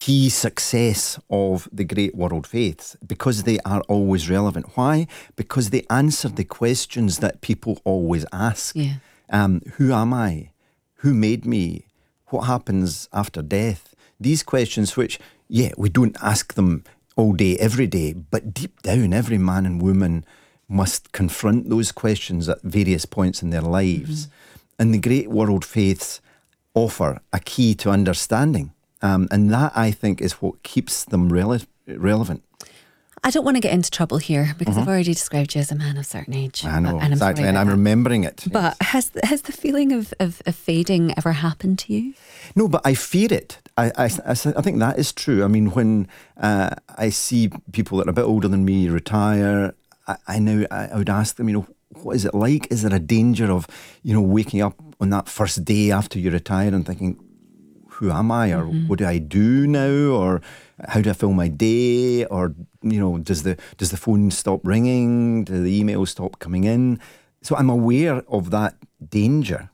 key success of the great world faiths, because they are always relevant. Why? Because they answer the questions that people always ask. Yeah. Who am I? Who made me? What happens after death? These questions which, we don't ask them all day, every day, but deep down, every man and woman must confront those questions at various points in their lives. And the great world faiths offer a key to understanding. And that, I think, is what keeps them relevant. I don't want to get into trouble here because I've already described you as a man of a certain age. I know, exactly, and I'm remembering it. But has the feeling of fading ever happened to you? No, but I fear it. I think that is true. I mean, when I see people that are a bit older than me retire, I would ask them, what is it like? Is there a danger of, waking up on that first day after you retire and thinking, who am I? Or what do I do now? Or how do I fill my day? Or, does the phone stop ringing? Do the emails stop coming in? So I'm aware of that danger.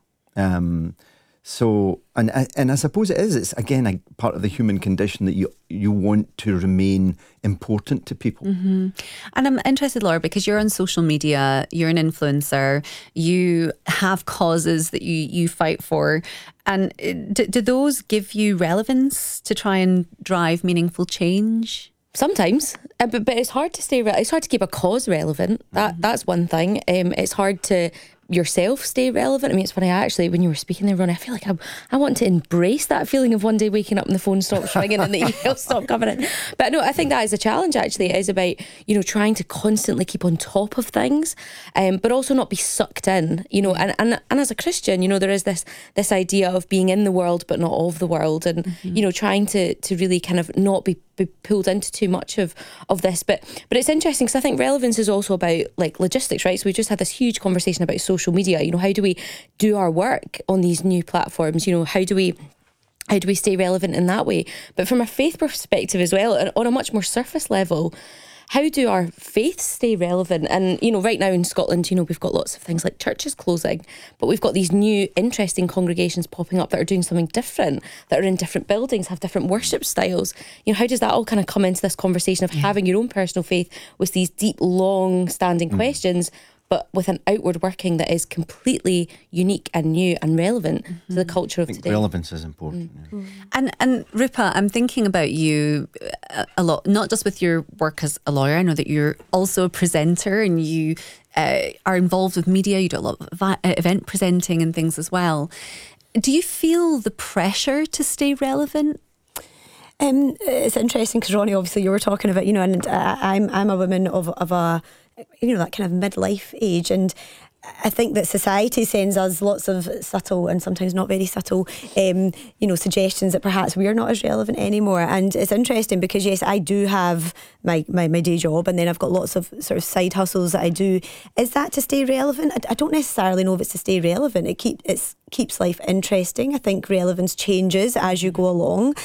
So, and I suppose it's again a part of the human condition that you want to remain important to people. And I'm interested, Laura, because you're on social media, you're an influencer, you have causes that you fight for. And do those give you relevance to try and drive meaningful change? Sometimes, but it's hard to stay. It's hard to keep a cause relevant. That's one thing. It's hard to yourself stay relevant. I mean, it's funny, actually, when you were speaking there, Ronnie, I feel like I want to embrace that feeling of one day waking up and the phone stops ringing and the emails stop coming in. But no, I think that is a challenge, actually. It is about, trying to constantly keep on top of things, but also not be sucked in, and as a Christian, there is this idea of being in the world but not of the world, and trying to really kind of not be pulled into too much of this, but it's interesting because I think relevance is also about like logistics, right? So we just had this huge conversation about social media. How do we do our work on these new platforms? How do we stay relevant in that way? But from a faith perspective as well, and on a much more surface level, how do our faiths stay relevant? And, right now in Scotland, we've got lots of things like churches closing, but we've got these new interesting congregations popping up that are doing something different, that are in different buildings, have different worship styles. How does that all kind of come into this conversation of having your own personal faith with these deep, long-standing questions, but with an outward working that is completely unique and new and relevant to the culture of today? Relevance is important. And Rupa, I'm thinking about you a lot, not just with your work as a lawyer. I know that you're also a presenter and you are involved with media. You do a lot of event presenting and things as well. Do you feel the pressure to stay relevant? It's interesting because Ronnie, obviously you were talking about, and I'm a woman of a that kind of midlife age, and I think that society sends us lots of subtle and sometimes not very subtle suggestions that perhaps we're not as relevant anymore. And it's interesting because yes, I do have my day job, and then I've got lots of sort of side hustles that I do. Is that to stay relevant? I don't necessarily know if it's to stay relevant. It keeps life interesting. I think relevance changes as you go along.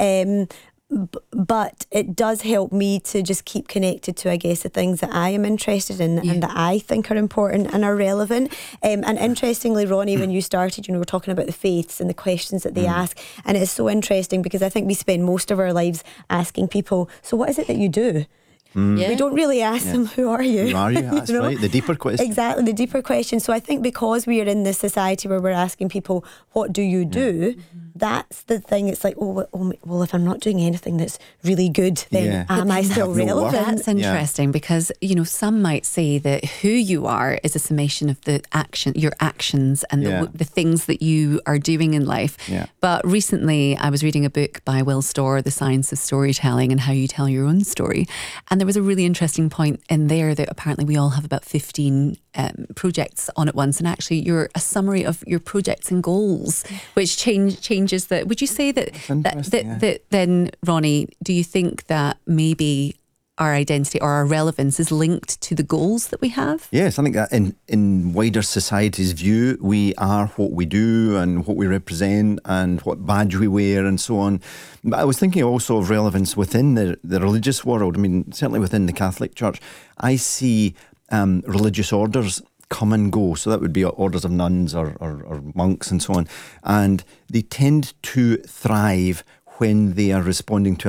But it does help me to just keep connected to, I guess, the things that I am interested in and that I think are important and are relevant. And interestingly, Ronnie, when you started, we were talking about the faiths and the questions that they ask. And it's so interesting because I think we spend most of our lives asking people, so what is it that you do? We don't really ask them, who are you? Who are you? That's right, the deeper question. Exactly, the deeper question. So I think because we are in this society where we're asking people, what do you do? That's the thing. It's like, well, if I'm not doing anything that's really good, then am I still relevant? That's interesting because, some might say that who you are is a summation of your actions and the things that you are doing in life. Yeah. But recently I was reading a book by Will Storr, The Science of Storytelling and How You Tell Your Own Story. And there was a really interesting point in there that apparently we all have about 15 projects on at once, and actually you're a summary of your projects and goals, which changes that. Would you say that then, Ronnie, do you think that maybe our identity or our relevance is linked to the goals that we have? Yes, I think that in wider society's view, we are what we do and what we represent and what badge we wear and so on. But I was thinking also of relevance within the religious world. I mean, certainly within the Catholic Church, I see religious orders come and go. So that would be orders of nuns or monks and so on. And they tend to thrive when they are responding to